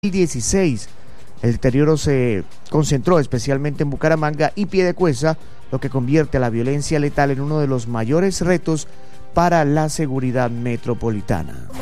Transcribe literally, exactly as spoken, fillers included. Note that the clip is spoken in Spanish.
dieciséis. El deterioro se concentró especialmente en Bucaramanga y Piedecuesta, lo que convierte a la violencia letal en uno de los mayores retos para la seguridad metropolitana.